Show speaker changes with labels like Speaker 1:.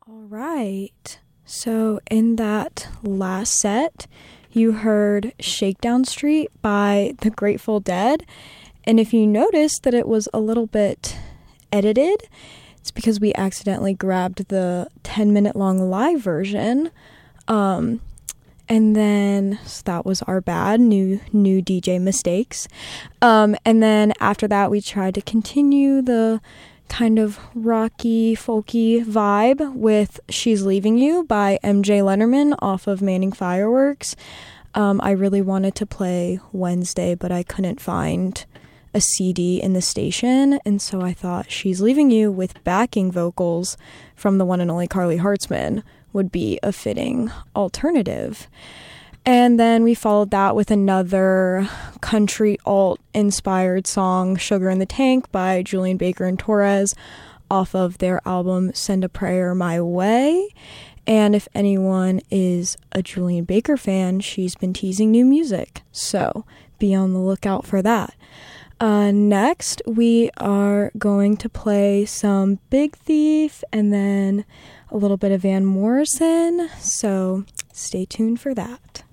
Speaker 1: All right. So in that last set, you heard Shakedown Street by the Grateful Dead. And if you noticed that it was a little bit edited, it's because we accidentally grabbed the 10-minute long live version. And then so that was our bad, new DJ mistakes. And then after that, we tried to continue the kind of rocky, folky vibe with She's Leaving You by MJ Lennerman off of Manning Fireworks. I really wanted to play Wednesday, but I couldn't find a CD in the station, and so I thought She's Leaving You with backing vocals from the one and only Carly Hartzman would be a fitting alternative. And then we followed that with another country alt-inspired song, Sugar in the Tank by Julian Baker and Torres, off of their album Send a Prayer My Way. And if anyone is a Julian Baker fan, she's been teasing new music, so be on the lookout for that. Next, we are going to play some Big Thief and then a little bit of Van Morrison, so stay tuned for that.